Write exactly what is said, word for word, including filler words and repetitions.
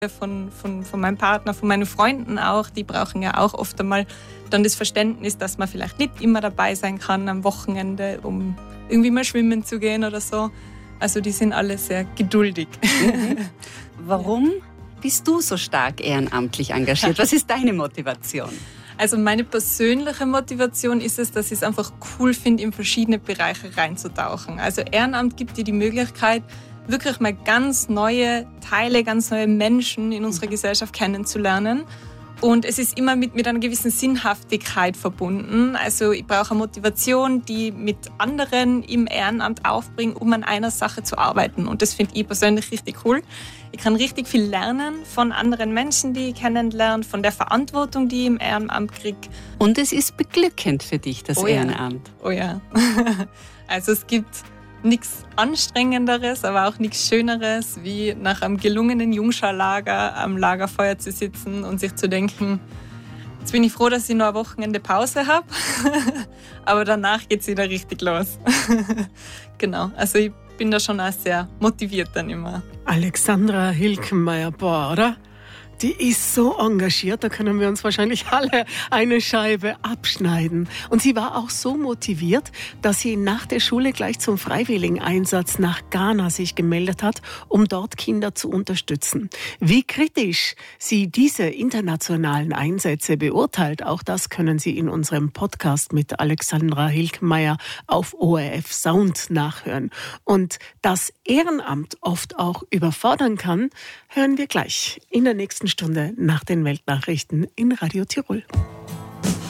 von, von, von meinem Partner, von meinen Freunden auch. Die brauchen ja auch oft einmal dann das Verständnis, dass man vielleicht nicht immer dabei sein kann am Wochenende, um irgendwie mal schwimmen zu gehen oder so. Also die sind alle sehr geduldig. Mhm. Warum bist du so stark ehrenamtlich engagiert? Was ist deine Motivation? Also meine persönliche Motivation ist es, dass ich es einfach cool finde, in verschiedene Bereiche reinzutauchen. Also Ehrenamt gibt dir die Möglichkeit, wirklich mal ganz neue Teile, ganz neue Menschen in unserer Gesellschaft kennenzulernen. Und es ist immer mit, mit einer gewissen Sinnhaftigkeit verbunden. Also ich brauche eine Motivation, die mit anderen im Ehrenamt aufbringt, um an einer Sache zu arbeiten. Und das finde ich persönlich richtig cool. Ich kann richtig viel lernen von anderen Menschen, die ich kennenlerne, von der Verantwortung, die ich im Ehrenamt kriege. Und es ist beglückend für dich, das Oh ja. Ehrenamt. Oh ja. Also es gibt nichts Anstrengenderes, aber auch nichts Schöneres, wie nach einem gelungenen Jungscharlager am Lagerfeuer zu sitzen und sich zu denken, jetzt bin ich froh, dass ich noch ein Wochenende Pause habe, aber danach geht es wieder richtig los. Genau, also ich bin da schon auch sehr motiviert dann immer. Alexandra Hilkenmeyer, boah, oder? Die ist so engagiert, da können wir uns wahrscheinlich alle eine Scheibe abschneiden. Und sie war auch so motiviert, dass sie nach der Schule gleich zum Freiwilligeneinsatz nach Ghana sich gemeldet hat, um dort Kinder zu unterstützen. Wie kritisch sie diese internationalen Einsätze beurteilt, auch das können Sie in unserem Podcast mit Alexandra Hilkenmeyer auf O R F Sound nachhören. Und dass Ehrenamt oft auch überfordern kann, hören wir gleich in der nächsten Stunde nach den Weltnachrichten in Radio Tirol.